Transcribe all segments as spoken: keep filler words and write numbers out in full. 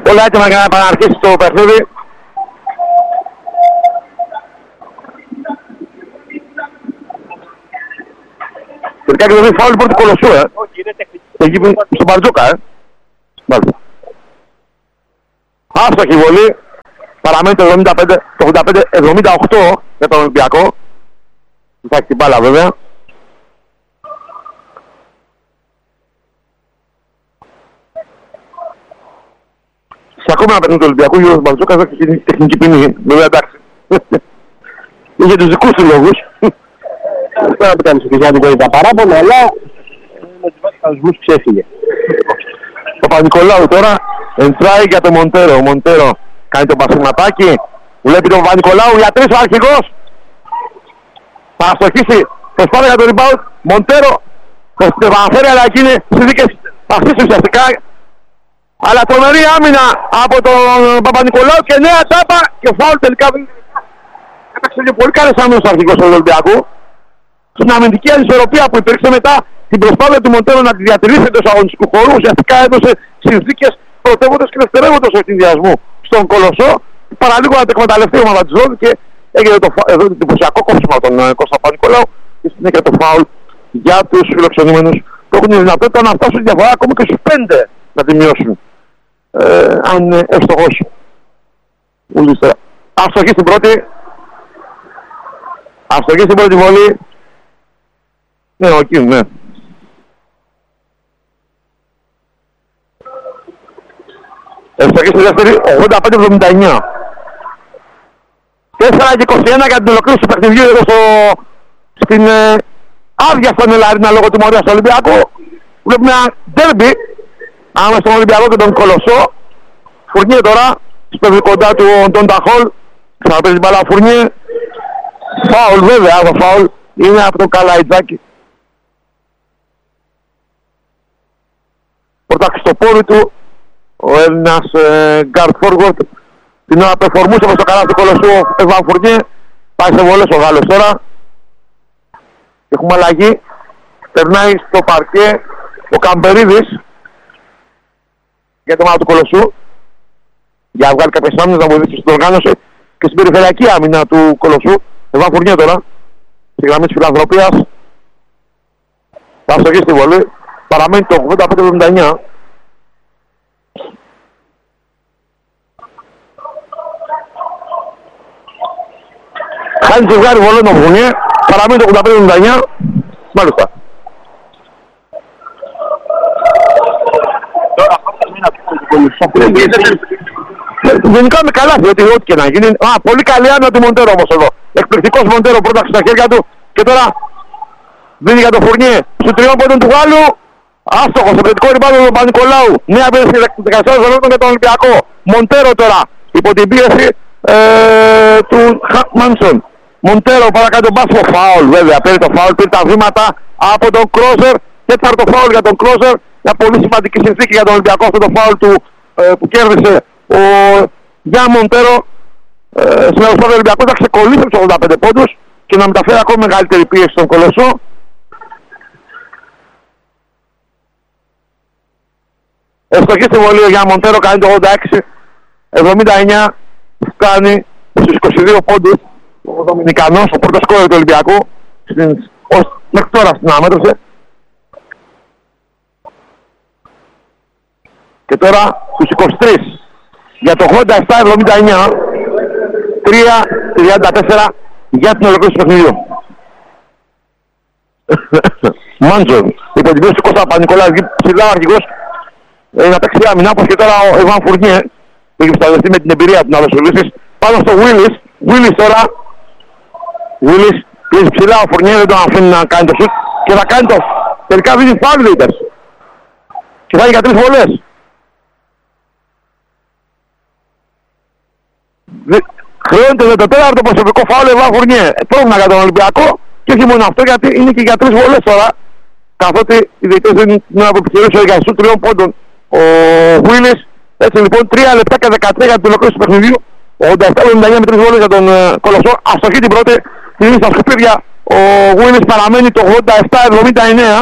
Όλα έτοιμα για να επαναρχίσει το παιχνίδι. Τελικά και το δει φάουλ πρώτη Κολοσσού, ε. Όχι, είναι τεχνική. Εκεί στον Μπαρτζούκα, ε. Μάλιστα. Άστοχη βολή. Παραμένει το εβδομήντα πέντε, το ογδόντα πέντε εβδομήντα οκτώ για τον Ολυμπιακό. Θα έχει την μπάλα βέβαια. Σε ακόμα ένα παιχνίδι του Ολυμπιακού, ο Μπαρτζούκας δεν έχει τεχνική ποινή. Βέβαια εντάξει. Είχε τους δικούς του λόγους. Δεν θα πει κανείς ότι για τα παράπονα, αλλά με τους βασικούς ξέφυγε. Ο Παπα-Νικολάου τώρα εντράει για τον Μοντέρο. Ο Μοντέρο κάνει το πασιματάκι. Βλέπει τον Παπα-Νικολάου για τρεις ο αρχηγός. Θα αστοχίσει. Προσπάθεια για τον rebound. Μοντέρο το επαναφέρει, αλλά εκεί είναι συνθήκες πασίς ουσιαστικά. Αλλά τρομερή άμυνα από τον Παπα-Νικολάου και νέα τάπα και φάουλ τελικά. Έπαιξε και πολύ καλές άμυνες ο αρχηγός του Ολυμπιακού. Στην αμυντική ανισορροπία που υπήρξε μετά την προσπάθεια του Μοντέρο να τη διατηρήσει εντός αγωνιστικού χώρου, ουσιαστικά έδωσε συνθήκες πρωτεύοντος και δευτερεύοντος ευθυνδιασμού στον Κολοσσό. Παραλίγο να το εκμεταλλευτεί η ομάδα της Ρόδου και έγινε το εντυπωσιακό κόψιμο από τον Κώστα Παπα-Νικολάου και συνέχεια το φάουλ για τους φιλοξενούμενους που έχουν τη δυνατότητα να φτάσουν τη διαφορά ακόμα και στους πέντε να τη μειώσουν. Ε, αν είναι ευστοχός. Αστοχή στην πρώτη. Αστοχή στην πρώτη βολή. Ναι, ο Κιμ, ναι. Ευστοχή στη δεύτερη, ογδόντα πέντε εβδομήντα εννιά. τέσσερα και είκοσι ένα για την ολοκλήρωση του παιχνιδιού εδώ στο, στην ε, άδεια στον Ελαρίνα λόγω τιμωρίας του Ολυμπιακού. Βλέπουμε ένα ντέρμπι ανάμεσα στον Ολυμπιακό και τον Κολοσσό. Φουρνιέ τώρα, στο κοντά του τον Ταχόλ. Ξαναπέζει την μπάλα ο Φουρνιέ. Φάουλ βέβαια, το φάουλ είναι από τον Καλαϊτζάκη. Πρωταξιστοπόρη του, ο Έλληνας ε, γκάρτ φόρουαρντ. Την ώρα που εφορμούσε προς το καλάθι του Κολοσσού, Εβαν Φουρνιέ. Πάει σε βολές ο Γάλλος τώρα. Έχουμε αλλαγή. Περνάει στο παρκέ ο Καμπερίδης για το ομάδα του Κολοσσού. Για να βγάλει κάποιες άμυνες να βοηθήσει στην οργάνωση και στην περιφερειακή άμυνα του Κολοσσού. Εβαν Φουρνιέ τώρα. Στη γραμμή της φιλανθρωπίας. Θα αστοχίσει στη βολή. Παραμένει το ογδόντα πέντε εβδομήντα εννιά. Χάνει το βγάρι βολό τον Φουρνιέ. Παραμένει το ογδόντα πέντε εβδομήντα εννιά. Μάλιστα. Τώρα αυτό είναι ένα γενικά με καλά, διότι ό,τι και να γίνει. Α, πολύ καλή άμυνα του Μοντέρο όμως εδώ. Εκπληκτικός Μοντέρο πρόταξε στα χέρια του και τώρα δίνει για τον Φουρνιέ στους τριών πόντων του Γάλλου. Άστοχος, επιθετικό rebound του Παπα-Νικολάου. Νέα πίεση δεκατέσσερα δευτερόλεπτα για τον Ολυμπιακό. Μοντέρο τώρα υπό την πίεση ε, του Μάνσον. Μοντέρο παρακάτω μπάσκο φάουλ βέβαια. Παίρνει το φάουλ, πήρε τα βήματα από τον Κρόσερ. Τέταρτο φάουλ για τον Κρόσερ. Μια πολύ σημαντική συνθήκη για τον Ολυμπιακό αυτό το φάουλ του ε, που κέρδισε ο Γιά Μοντέρο. Ε, στην αριστερά του Ολυμπιακού θα ξεκολλήσει από τους ογδόντα πέντε πόντους και να μεταφέρει ακόμη μεγαλύτερη πίεση στον Κολοσσό. Ευστοχή στη βολή ο Γιά Μοντέρο, κάνει το ογδόντα έξι εβδομήντα εννιά, φτάνει στους είκοσι δύο πόντους ο Δομινικανός, ο πρώτος σκόρερ του Ολυμπιακού στην, ως, μέχρι τώρα στην αναμέτρηση. Και τώρα στους είκοσι τρία για το ογδόντα επτά εβδομήντα εννιά, τρία τριάντα τέσσερα για την ολοκλήρωση του παιχνιδιού. Μάντζον, υπό την πίεση του Κώστα Παπα-Νικολάου, ψηλά ο αρχηγός να παίξει άμυνα, όπως και τώρα ο Εβαν Φουρνιέ που έχει προστατευτεί με την εμπειρία του να δοσολήσεις πάνω στο Willis. Willis τώρα, Willis πιέζει ψηλά ο Φουρνιέ, δεν τον αφήνει να κάνει το σουτ και θα κάνει το, τελικά δίνει φάουλ λίτers και θα έχει για τρεις βολές. Χρειάζεται με το τέταρτο προσωπικό φάουλ Εβαν Φουρνιέ. Πρόβλημα για τον Ολυμπιακό και όχι μόνο αυτό, γιατί είναι και για τρεις βολές τώρα. Καθότι οι διαιτητές δεν είναι από επιχειρήσεις για σουτ τριών πόντων ο Willis. Έτσι λοιπόν τρία λεπτά και δεκατρία για την ολοκλήρωση του παιχνιδιού. ογδόντα επτά εβδομήντα εννιά με τρεις βολές για τον uh, Κολοσσό. Αστοχή την πρώτη, την στα σκουπίδια. Ο Willis παραμένει το ογδόντα επτά εβδομήντα εννιά.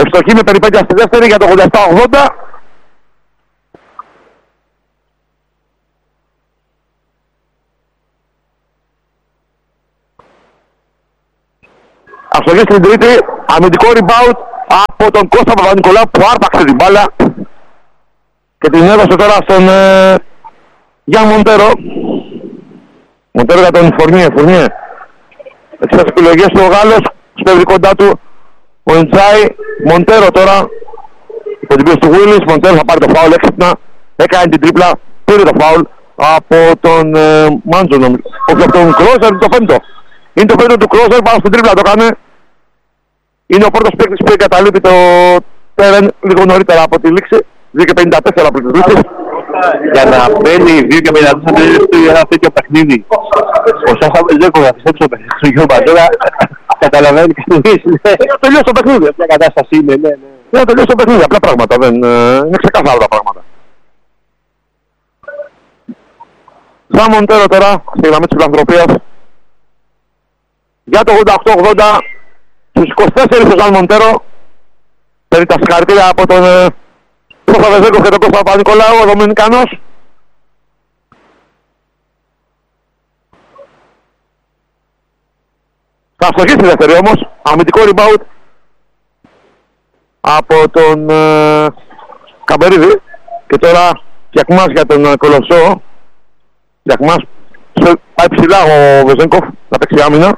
Ευστοχή με περιπέτεια στη δεύτερη για το ογδόντα επτά ογδόντα. Αστοχή στην τρίτη, αμυντικό rebound από τον Κώστα Παπα-Νικολάου που άρπαξε την μπάλα και την έδωσε τώρα στον ε, Γιάν Μοντέρο. Μοντέρο για τον Φορνιέ, Φορνιέ. Έτσι τις επιλογές του ο Γάλλος, σπέβει κοντά του ο Ιντζάι. Μοντέρο τώρα, υπό την πίεση του Βίλης, Μοντέρο θα πάρει το φάουλ έξυπνα, έκανε την τρίπλα, πήρε το φάουλ από τον ε, Μάντζο, όχι από τον Κρόζερ, το πέμπτο. Είναι το πέμπτο του Κρόζερ, πάνω στην τρίπλα το έκανε. Είναι ο πρώτος παίκτης που εγκαταλείπει το τέρεν λίγο νωρίτερα από τη λήξη, δύο και πενήντα τέσσερα από τις λήξεις. Για να μπαίνει δύο και πενήντα τέσσερα σε ένα τέτοιο παιχνίδι. Ο Σάσα Βεζέκο να πιστέψει το παιχνίδι του Γιώργου Μπαντέρα, καταλαβαίνει κανείς. Τελειώσει το παιχνίδι. Μια κατάσταση είναι, ναι, ναι. Ναι, τελειώσει το παιχνίδι, απλά πράγματα, δεν είναι ξεκάθαρα τα πράγματα. Σαν Μοντέρο τώρα, στη γραμμή της φιλανθρωπίας. Για το ογδόντα οκτώ ογδόντα, στους είκοσι τέσσερα ο Σαν Μοντέρο. Παίρνει τα συγχαρητήρια από τον Κώστα Βεζέκο και τον Κώστα Παπα-Νικολάου, ο Δομινικανός. Θα αστοχίσει στη δεύτερη όμως, αμυντικό rebound από τον ε, Καμπερίδη και τώρα Κιακμάς για τον ε, Κολοσσό. Κιακμάς πάει ψηλά ο Βεζέγκοφ, θα παίξει άμυνα.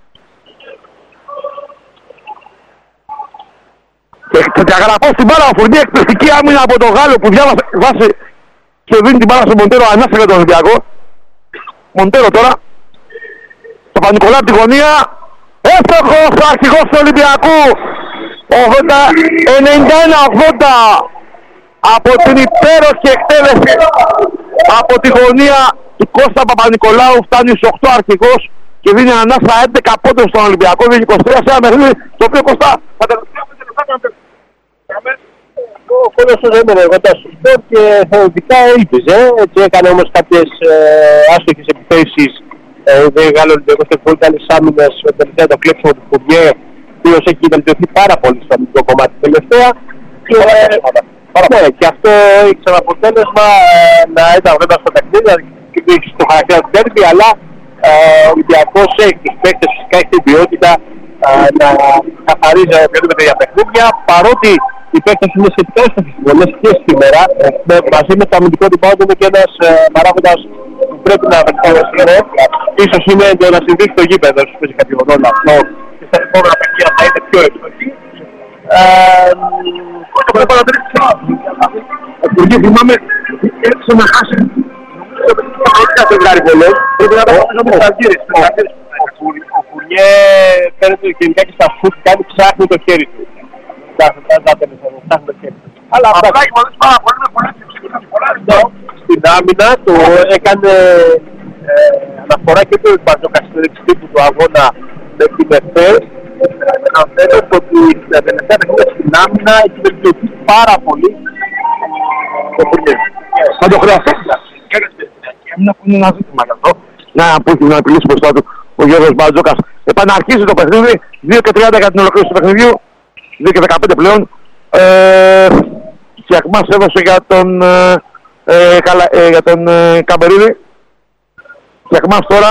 Και διαγραφώ στην μπάλα ο Φουρνί, εκπληκτική άμυνα από τον Γάλλο που διάβασε βάση και δίνει την μπάλα στον Μοντέρο, ανάσα για τον Ολυμπιακό. Μοντέρο τώρα, το Παπα-Νικολάου από τη γωνία, εύστοχος ο αρχηγός του Ολυμπιακού, ενενήντα ένα ογδόντα από την υπέροχη εκτέλεση από τη γωνία του Κώστα Παπα-Νικολάου, φτάνει στους οκτώ αρχηγός και δίνει ανάσα έντεκα πόντων στον Ολυμπιακό, δύο είκοσι τρία σε ένα παιχνίδι το οποίο Κώστα θα τελευταία πέντε λεπτά να ο Κόλωσος έμενε κοντά στο σπορ και θεωρητικά έλπιζε, έτσι έκανε όμως κάποιες ε, άστοχες επιθέσεις. Δεν Γάλλο Ολυμπιακός και πολύ καλές άμυνες, τελευταία το κλέψιμο του Φουρνιέ, ο οποίος έχει βελτιωθεί πάρα πολύ στο αμυντικό κομμάτι τελευταία. Και, ε, ναι, και αυτό έχει σαν αποτέλεσμα ε, να ήταν βέβαια στο παιχνίδι, και έχει στο χαρακτήρα του ντέρμπι, αλλά ε, ο Ολυμπιακός έχει τους παίκτες, φυσικά έχει την ποιότητα ε, να καθαρίζει οποιοδήποτε για παιχνίδια, παρότι οι παίκτες είναι σχετικά στις συμβολές και σήμερα, ε, μαζί με το αμυντικό rebound είναι και ένας ε, παράγοντας που πρέπει να βελτιώσει. Ίσως είναι το να συμβεί στο γήπεδο, ίσως παίζει κάποιο ρόλο αυτό και στα επόμενα παιχνίδια θα είναι πιο ευστοχή. Όχι, πρέπει να παρατηρήσεις. Ο Υπουργή θυμάμαι, έτσι να χάσει. Δεν θα βγάλει πολλές. Πρέπει να παρατηρήσω με τις αργύρες. Ο Φουρνιέ φαίνεται γενικά και στα σουτ κάνει ψάχνει το χέρι του. Ψάχνει το χέρι του. Αλλά αυτά έχει πολλές πάρα πολύ με πολλές ψυχολογικές. Στην άμυνα του έκανε ε, αναφορά και το μπαζοκαστηρix τύπου του αγώνα με την ΕΦΕΣ. Αναφέρω ότι τα τελευταία παιχνίδια στην άμυνα έχει βελτιωθεί πάρα πολύ το Φουρνιέ. Θα το χρειαστεί. Να είναι ένα ζήτημα γι' αυτό. Να που έχει να επιλύσει μπροστά του ο Γιώργος Μπατζόκας. Επαναρχίζει το παιχνίδι, δύο και τριάντα για την ολοκλήρωση του παιχνιδιού, δύο και δεκαπέντε πλέον. Ε, Κιακμάς έδωσε για τον, ε, ε, καλα, ε, για τον ε, Καμπερίδη. Κιακμάς τώρα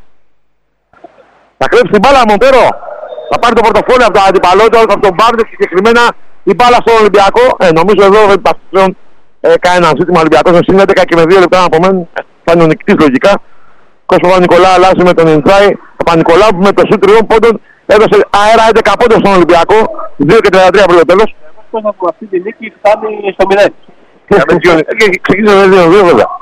θα κρύψει την μπάλα Μοντέρο. Θα πάρει το πορτοφόλι από τον αντιπαλό του, από τον Μπάρντεκ και συγκεκριμένα την μπάλα στον Ολυμπιακό. Ε, νομίζω εδώ δεν υπάρχει πλέον ε, κανένα ζήτημα. Ο Ολυμπιακός με συν έντεκα και με δύο λεπτά να απομένουν. Θα είναι ο νικητής λογικά. Κώστα Παπα-Νικολάου αλλάζει με τον Ιντζάι. Παπα-Νικολάου που με το σουτ τριών πόντων έδωσε αέρα έντεκα πόντων στον Ολυμπιακό. δύο και τριάντα τρία πριν το τέλος. Εγώ από αυτή τη νίκη φτάνει στο μηδέν. Και ξεκίνησε με δύο δύο βέβαια.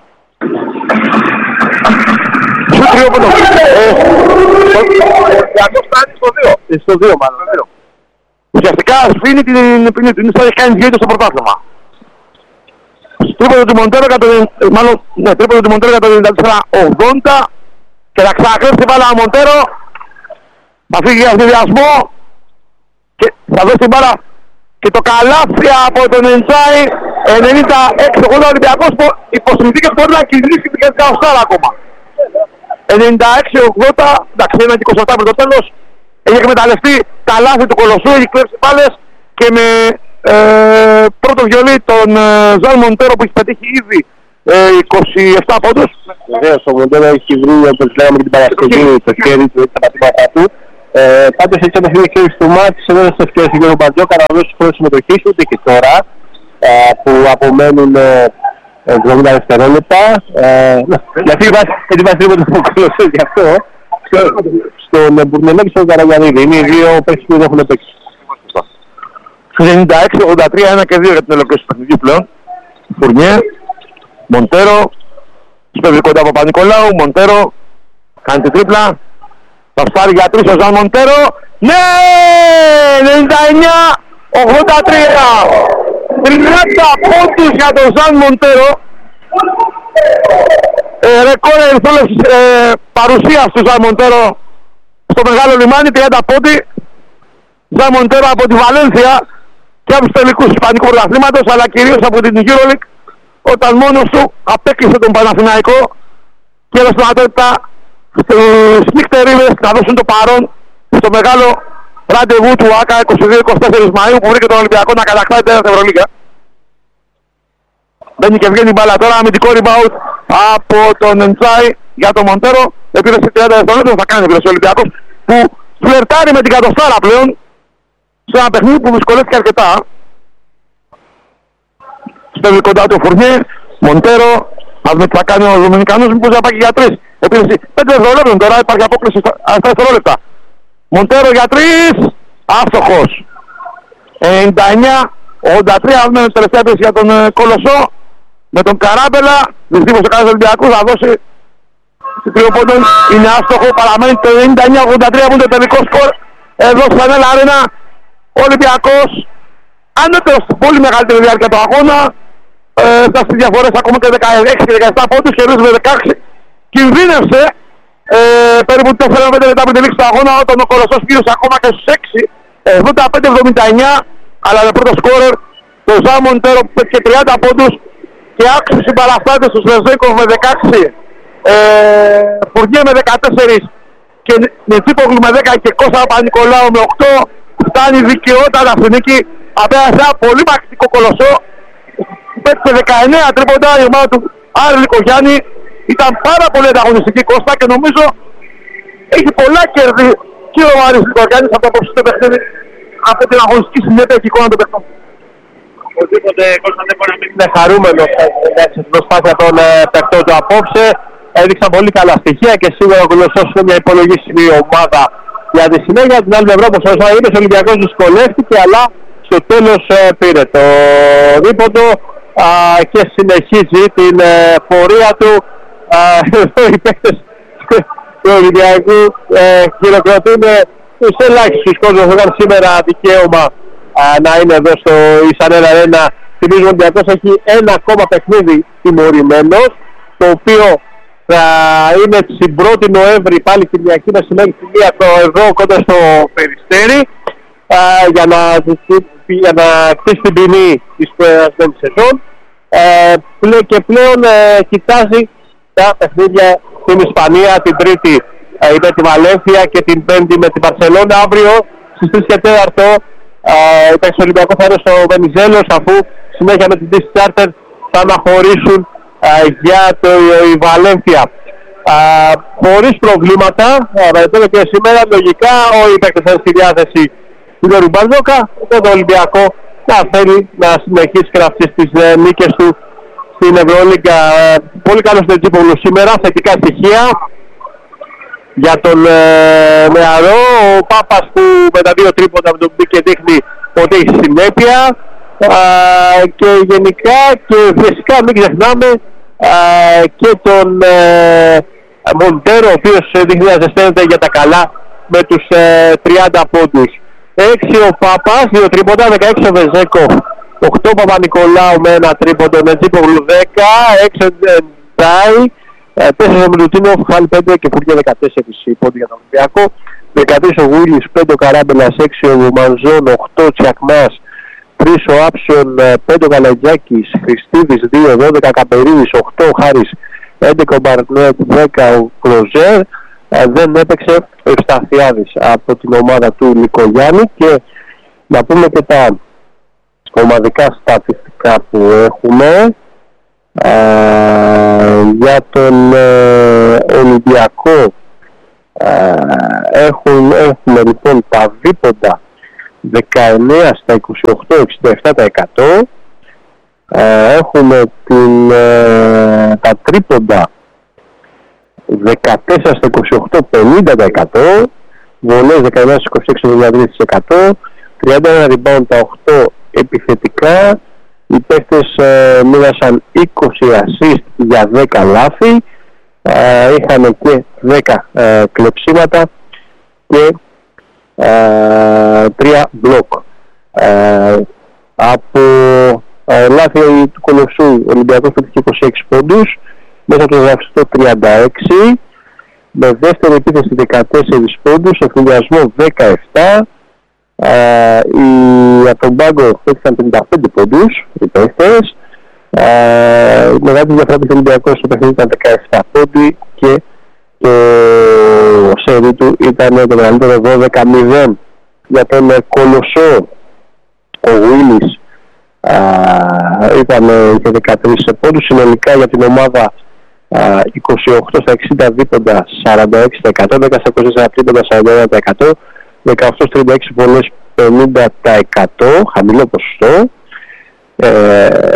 Σουτ τριών πόντων. Ο Ολυμπιακός φτάνει στο δύο. Στο δύο μάλλον. Ουσιαστικά σφήνει την ποινή του. Είναι σαν έχει κάνει δύο στο πρωτάθλημα. Τρίποντο του Μοντέρο για το, μάλλον, ναι, τρίποντο του Μοντέρο για το ενενήντα τέσσερα ογδόντα και θα ξανακλέψει την μπάλα ο Μοντέρο. Θα φύγει για συνδυασμό και θα δώσει την μπάλα και το καλάθι από τον Εντσάι. ενενήντα έξι ογδόντα Ολυμπιακός υποσυνθήκες μπορεί να κινδυνήσει και δέκα ακόμα. ενενήντα έξι ογδόντα, εντάξει, ένα και είκοσι επτά πριν το τέλος. Έχει εκμεταλλευτεί καλάθι του Κολοσσού, έχει κλέψει μπάλες και με ε, πρώτο βιολί τον ε, Ζαν Μοντέρο που έχει πετύχει ήδη ε, είκοσι επτά πόντους. Βεβαίως, ο Μοντέρο έχει βρει, όπως λέγαμε και την Παρασκευή, το χέρι του, τα πατήματά του. Ε, πάντως έτσι ένα παιχνίδι εξέλιξη του μάτς, εδώ σε ευκαιρία στον κύριο Μπαρτζόκα να δώσει χρόνο συμμετοχής, ούτε και τώρα ε, που απομένουν ε, εβδομήντα δευτερόλεπτα. Γιατί βάζει τίποτα από κολοσσός γι' αυτό. Στον Μπουρνελό και στον Καραγιανίδη. Είναι οι δύο παίκτες που δεν έχουν παίξει. Στο ενενήντα έξι ογδόντα τρία ένα και δύο για την ολοκλήρωση του παιχνιδιού πλέον. Φουρνιέ, Μοντέρο, σπέβει κοντά από Παπα-Νικολάου, Μοντέρο, κάνει την τρίπλα. Θα σπάρει για τρεις ο Ζαν Μοντέρο. Ναι! ενενήντα εννιά ογδόντα τρία! τριάντα πόντους για τον Ζαν Μοντέρο. Ε, ρεκόρ ενθόλευσης ε, παρουσίας του Ζαν Μοντέρο στο μεγάλο λιμάνι, τριάντα πόντι. Ζαν Μοντέρο από τη Βαλένθια και από τους τελικούς του Ισπανικού πρωταθλήματος, αλλά κυρίως από την EuroLeague, όταν μόνος του απέκλεισε τον Παναθηναϊκό και έδωσε την δυνατότητα στους νυχτερίδες να δώσουν το παρόν στο μεγάλο ραντεβού του ΆΚΑ είκοσι δύο είκοσι τέσσερα Μαΐου που βρήκε τον Ολυμπιακό να κατακτάει την Ευρωλίγα. Μπαίνει και βγαίνει η μπάλα τώρα, αμυντικό rebound από τον Εντσάι για τον Μοντέρο. Επίδεση τριάντα δευτερόλεπτα θα κάνει επίδεση ο Ολυμπιακός που φλερτάρει με την κατοστάρα πλέον σε ένα παιχνίδι που δυσκολεύτηκε αρκετά. Στέλνει κοντά του Φουρνιέ, Μοντέρο, ας με τι θα κάνει ο Δομινικανός, μήπως θα πάει για τρεις. Επίδεση πέντε δευτερόλεπτα τώρα, υπάρχει απόκληση στα δευτερόλεπτα. Μοντέρο για τρεις, άστοχος. ενενήντα εννιά ογδόντα τρία, με τελευταία επίδεση για τον Κολοσσό. Με τον Καράμπελα, δυστυχώς ο κάθε Ολυμπιακός θα δώσει στην τριοπόντων, είναι άστοχο, παραμένει το ενενήντα εννιά ογδόντα τρία που είναι το τελικό σκορ εδώ στα Νέλα Αρένα. Ο Ολυμπιακός ανέτερος πολύ μεγαλύτερη διάρκεια του αγώνα, ε, φτάσει στις διαφορές ακόμα και δεκαέξι και δεκαεπτά πόντους, κερδίζει με δεκαέξι, κινδύνευσε ε, περίπου τέσσερα πέντε λεπτά πριν τη λήξη του αγώνα όταν ο Κολοσσός γύρωσε ακόμα και στους έξι, εβδομήντα πέντε εβδομήντα εννιά, αλλά με πρώτο σκόρερ το Ζαν Μοντέρο που πέτυχε τριάντα πόντους και άξιους συμπαραστάτες του Σβερζέικοφ με δεκαέξι, ε, Φουρνιέ με δεκατέσσερα και Νετσίπογλου με δέκα και Κώστα Παπα-Νικολάου με οκτώ. Φτάνει δικαιότατα στη νίκη απέναντι σε ένα πολύ μαχητικό Κολοσσό που πέτυχε δεκαεννέα τρίποντα. Η ομάδα του Άρη Λικογιάννη ήταν πάρα πολύ ανταγωνιστική, Κώστα, και νομίζω έχει πολλά κέρδη και ο Άρης Λικογιάννης από το απόψινο παιχνίδι από την αγωνιστική συνέπεια και εικόνα των παιχνών. Οπωσδήποτε Κώστα δεν μπορεί να μην είναι χαρούμενος για την προσπάθεια των παιχτών του απόψε. Έδειξαν πολύ καλά στοιχεία και σίγουρα ο Κολοσσός είναι μια υπολογίσιμη ομάδα για τη συνέχεια. Την άλλη πλευρά, όπως όσο είναι, ο Ολυμπιακός δυσκολεύτηκε, αλλά στο τέλος ε, πήρε το δίποντο α, και συνεχίζει την ε, πορεία του. Α, εδώ οι παίκτες του Ολυμπιακού ε, χειροκροτούν τους ελάχιστους κόσμους που είχαν σήμερα δικαίωμα α, να είναι εδώ στο Ισανέλα Αρένα. Θυμίζουμε ότι ο Ολυμπιακός έχει ένα ακόμα παιχνίδι τιμωρημένος, το οποίο θα είναι την πρώτη Νοέμβρη πάλι Κυριακή να συνέχει τη μία εδώ κοντά στο Περιστέρι α, για να, για να χτίσει την ποινή της περασμένης σεζόν ε, και πλέον ε, κοιτάζει τα παιχνίδια στην Ισπανία, την Τρίτη ε, με τη Βαλένθια και την Πέμπτη με τη Βαρσελόνα. Αύριο στις τρεις και τέσσερα ε, οι παίκτες Ολυμπιακού θα είναι στο Βενιζέλος, αφού συνέχεια με την Disc Charter θα αναχωρήσουν Uh, για το η Βαλένθια uh, χωρίς προβλήματα. Uh, και σήμερα λογικά όλοι οι παίκτες είναι στη διάθεση του Γιώργου Μπαρτζόκα, το Ολυμπιακό να θέλει να συνεχίσει και να αυξήσει τις uh, νίκες του στην Ευρωλίγκα. Uh, πολύ καλό στον Τζίπολο σήμερα, θετικά στοιχεία για τον uh, νεαρό. Ο Πάπας που με τα δύο τρίποτα με τον μπήκε δείχνει ότι έχει συνέπεια uh, και γενικά και φυσικά μην ξεχνάμε Uh, και τον uh, Μοντέρο, ο οποίος δείχνει να ζεσταίνεται για τα καλά με τους uh, τριάντα πόντους. έξι ο Πάπας, δύο τρίποντα, δεκαέξι ο Βεζέκοφ, οκτώ Παπα-Νικολάου με ένα τρίποντο, Νετζίπογλου δέκα, έξι Ντάι, τέσσερα ο Μιλουτίνοφ, Χάλι πέντε και Φουρνιέ δεκατέσσερα πόντοι για τον Ολυμπιακό, δεκατρείς ο Γούλης, πέντε ο Καράμπελας, έξι ο Μανζόν, οκτώ ο Τσιακμάς, τρεις ο Άψιον, πέντε ο Καλαγιάκης, Χριστίδης δύο, δώδεκα Καμπερίδης, οκτώ ο Χάρης, έντεκα ο Μπαρνέτ, δέκα ο Κροζέρ. Δεν έπαιξε ο Ευσταθιάδης από την ομάδα του Λικογιάννη. Και να πούμε και τα ομαδικά στατιστικά που έχουμε. Uh, για τον uh, Ολυμπιακό uh, έχουν, έχουμε λοιπόν τα δίποντα δεκαεννέα στα είκοσι οκτώ, εξήντα επτά τοις εκατό. Uh, έχουμε την, uh, τα τρίποντα δεκατέσσερα στα είκοσι οκτώ, πενήντα τοις εκατό. Βολές δεκαεννέα στα είκοσι έξι, εβδομήντα τρία τοις εκατό. τριάντα ένα rebound, τα οκτώ επιθετικά. Οι παίκτες ε, μοίρασαν είκοσι assist για δέκα λάθη, ε, είχαν και δέκα ε, κλεψίματα και ε, τρία μπλοκ. Ε, από ε, λάθη του Κολοσσού, ο Ολυμπιακός πέτυχε είκοσι έξι πόντους, μέσα από το γραφιστό τριάντα έξι, με δεύτερη επίθεση δεκατέσσερα πόντους, εφηδιασμό δεκαεπτά. Uh, οι, από τον πάγκο πέτυχαν πενήντα πέντε πόντους οι παίχτες. Uh, η μεγάλη διαφορά του Ολυμπιακού στο παιχνίδι ήταν δεκαεπτά πόντοι και το σερί του ήταν το μεγαλύτερο δώδεκα μηδέν. Για τον Κολοσσό ο Γουίλης uh, ήταν είχε δεκατρείς πόντους. Συνολικά για την ομάδα uh, είκοσι οκτώ στα εξήντα δίποντα, σαράντα έξι τοις εκατό, δέκα στα είκοσι τέσσερα τρίποντα, σαράντα ένα τοις εκατό, δεκαοκτώ στα τριάντα έξι βολές, πενήντα τοις εκατό, χαμηλό ποσοστό. Ε,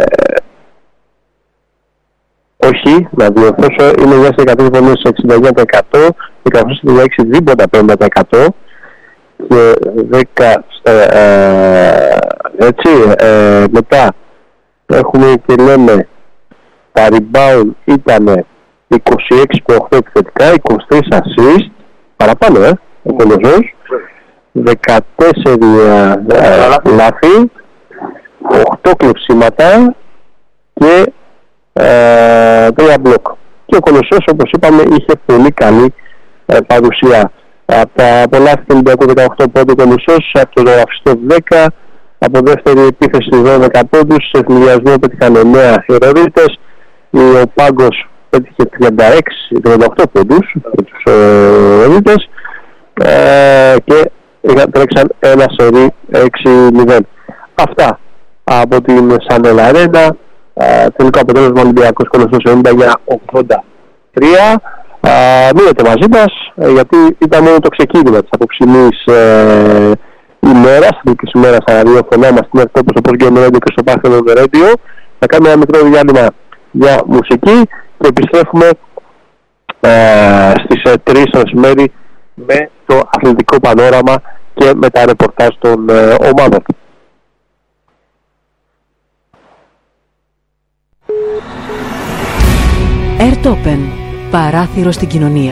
όχι, να διορθώσω, είναι εννιά στα δεκατρείς βολές, εξήντα εννιά τοις εκατό, δεκαοκτώ στα τριάντα έξι δίποτα, πενήντα τοις εκατό και δέκα στα, ε, έτσι, ε, μετά έχουμε και λέμε τα rebound ήταν είκοσι έξι κόμμα οκτώ επιθετικά, είκοσι τρία assist, παραπάνω ε, ο Κολοσσός, δεκατέσσερα ε, λάθη, οκτώ κλεψίματα και ε, τρία μπλοκ. Και ο Κολοσσός, όπως είπαμε, είχε πολύ καλή ε, παρουσία. Από τα πολλά του Ολυμπιακού δεκαοκτώ πόντου ο Κολοσσός, από το γραφιστό δέκα, από δεύτερη επίθεση δώδεκα πόντους, σε εθνιασμό πέτυχαν εννέα ηρωδίτες, ο πάγκος πέτυχε τριάντα έξι, τριάντα οκτώ πόντους με τους ηρωδίτες ε, και τρέξαν ένα σερί έξι μηδέν. Αυτά από την Σανέλ Αρένα. Τελικό αποτέλεσμα Ολυμπιακός Κολοσσός ενενήντα για ογδόντα τρία. Μείνετε μαζί μας γιατί ήταν μόνο το ξεκίνημα της απόψινής ε, ημέρας, της ημέρας στα ραδιόφωνά μας, στην Ερτόπου, στο Ποργκέμ Radio και στο Πάχθενο Radio. Θα κάνουμε ένα μικρό διάλειμμα για μουσική και επιστρέφουμε ε, στις ε, τρεις το μεσημέρι με το αθλητικό πανόραμα και με τα ρεπορτάζ των ε, ομάδων. Ερτόπεν, παράθυρο στην κοινωνία.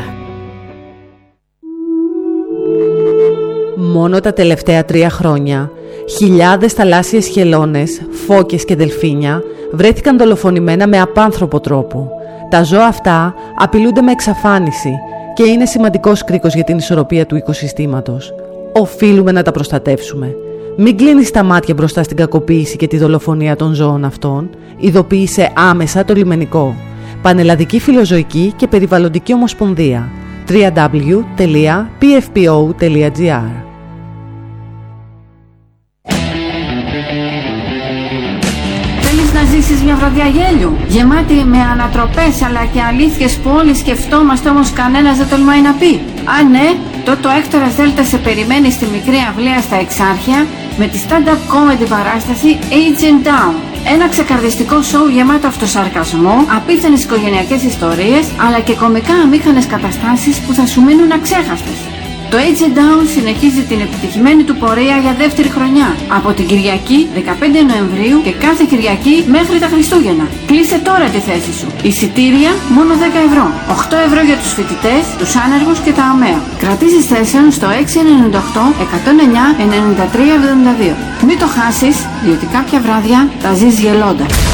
Μόνο τα τελευταία τρία χρόνια, χιλιάδες θαλάσσιες χελώνες, φώκες και δελφίνια βρέθηκαν δολοφονημένα με απάνθρωπο τρόπο. Τα ζώα αυτά απειλούνται με εξαφάνιση και είναι σημαντικός κρίκος για την ισορροπία του οικοσυστήματος. Οφείλουμε να τα προστατεύσουμε. Μην κλείνεις τα μάτια μπροστά στην κακοποίηση και τη δολοφονία των ζώων αυτών. Ειδοποίησε άμεσα το λιμενικό. Πανελλαδική Φιλοζωική και Περιβαλλοντική Ομοσπονδία. double-u double-u double-u τελεία πι εφ πι ο τελεία τζι άρ. Θέλεις να ζήσεις μια βραδιά γέλιου, γεμάτη με ανατροπές αλλά και αλήθειες που όλοι σκεφτόμαστε, όμως κανένας δεν τολμάει να πει? Αν ναι, τότε ο Έκτορας Δέλτα σε περιμένει στη μικρή αυλαία στα Εξάρχεια με τη stand-up comedy παράσταση Agent Down. Ένα ξεκαρδιστικό σοου γεμάτο αυτοσαρκασμό, απίθανες οικογενειακές ιστορίες, αλλά και κωμικά αμήχανες καταστάσεις που θα σου μείνουν αξέχαστες. Το Agent Down συνεχίζει την επιτυχημένη του πορεία για δεύτερη χρονιά, από την Κυριακή δεκαπέντε Νοεμβρίου και κάθε Κυριακή μέχρι τα Χριστούγεννα. Κλείσε τώρα τη θέση σου. Εισιτήρια μόνο δέκα ευρώ. οκτώ ευρώ για τους φοιτητές, τους άνεργους και τα ΑΜΕΑ. Κρατήσεις θέσεων στο έξι εννιά οκτώ εκατό εννιά ενενήντα τρία εβδομήντα δύο. Μην το χάσεις, διότι κάποια βράδια τα ζεις γελώντας.